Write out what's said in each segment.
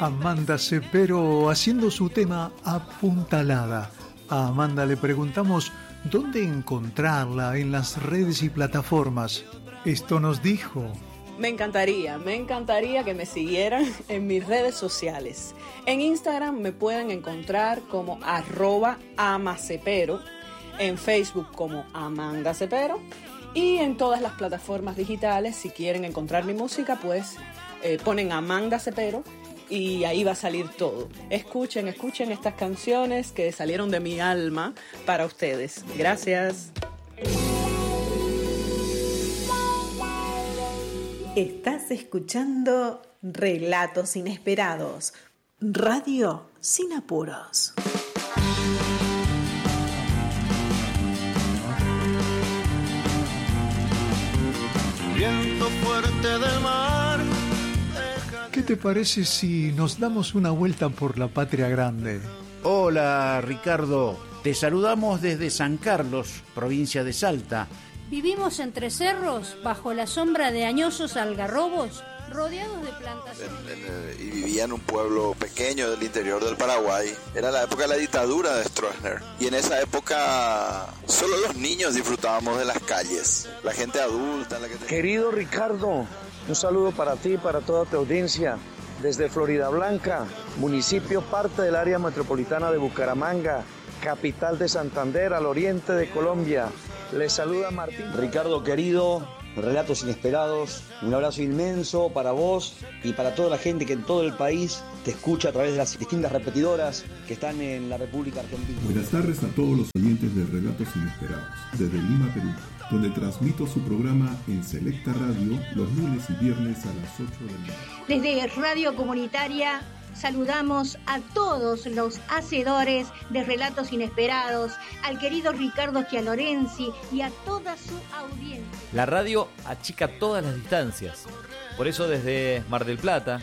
Amanda Cepero haciendo su tema Apuntalada. A Amanda le preguntamos dónde encontrarla en las redes y plataformas. Esto nos dijo. Me encantaría que me siguieran en mis redes sociales. En Instagram me pueden encontrar como @amacepero, en Facebook como Amanda Cepero y en todas las plataformas digitales. Si quieren encontrar mi música, pues ponen Amanda Cepero y ahí va a salir todo. Escuchen estas canciones que salieron de mi alma para ustedes. Gracias. Estás escuchando Relatos Inesperados, radio sin apuros. Viento fuerte del mar. ¿Qué te parece si nos damos una vuelta por la Patria Grande? Hola, Ricardo. Te saludamos desde San Carlos, provincia de Salta. Vivimos entre cerros, bajo la sombra de añosos algarrobos, rodeados de plantaciones. Y vivía en un pueblo pequeño del interior del Paraguay. Era la época de la dictadura de Stroessner. Y en esa época solo los niños disfrutábamos de las calles. La gente adulta. Querido Ricardo, un saludo para ti y para toda tu audiencia. Desde Floridablanca, municipio parte del área metropolitana de Bucaramanga, capital de Santander, al oriente de Colombia. Les saluda Martín. Ricardo querido, Relatos Inesperados, un abrazo inmenso para vos y para toda la gente que en todo el país te escucha a través de las distintas repetidoras que están en la República Argentina. Buenas tardes a todos los oyentes de Relatos Inesperados, desde Lima, Perú, donde transmito su programa en Selecta Radio los lunes y viernes a las 8 de la noche. Desde Radio Comunitaria saludamos a todos los hacedores de Relatos Inesperados, al querido Ricardo Schialorenzi y a toda su audiencia. La radio achica todas las distancias. Por eso desde Mar del Plata,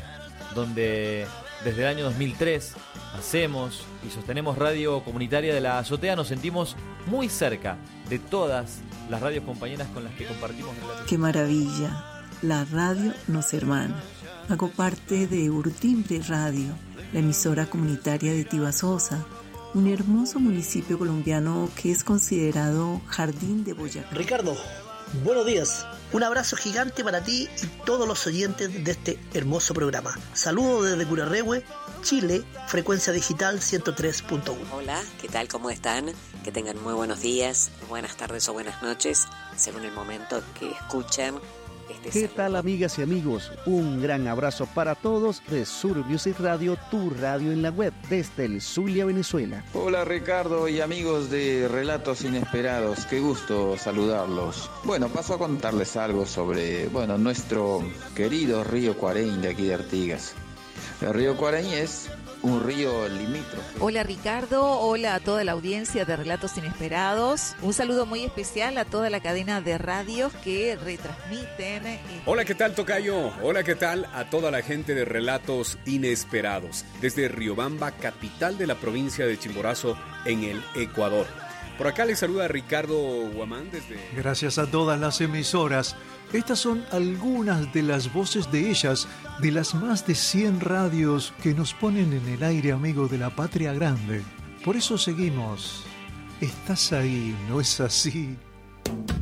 donde desde el año 2003 hacemos y sostenemos radio comunitaria de la azotea, nos sentimos muy cerca de todas las radios compañeras con las que compartimos relatos. ¡Qué maravilla! La radio nos hermana. Hago parte de Urtimbre Radio, la emisora comunitaria de Tibasosa, un hermoso municipio colombiano que es considerado jardín de Boyacá. Ricardo, buenos días. Un abrazo gigante para ti y todos los oyentes de este hermoso programa. Saludos desde Curarrehue, Chile, frecuencia digital 103.1. Hola, ¿qué tal? ¿Cómo están? Que tengan muy buenos días, buenas tardes o buenas noches, según el momento que escuchen. ¿Qué tal, amigas y amigos? Un gran abrazo para todos de Sur Music Radio, tu radio en la web, desde el Zulia, Venezuela. Hola Ricardo y amigos de Relatos Inesperados, qué gusto saludarlos. Bueno, paso a contarles algo sobre, nuestro querido río Cuareñ de aquí de Artigas. El río Cuareñ es un río limítrofe. Hola Ricardo, hola a toda la audiencia de Relatos Inesperados. Un saludo muy especial a toda la cadena de radios que retransmiten. Hola, ¿qué tal, tocayo? Hola, ¿qué tal a toda la gente de Relatos Inesperados? Desde Riobamba, capital de la provincia de Chimborazo, en el Ecuador. Por acá les saluda Ricardo Guamán desde... Gracias a todas las emisoras. Estas son algunas de las voces de ellas, de las más de 100 radios que nos ponen en el aire, amigo de la Patria Grande. Por eso seguimos. Estás ahí, ¿no es así?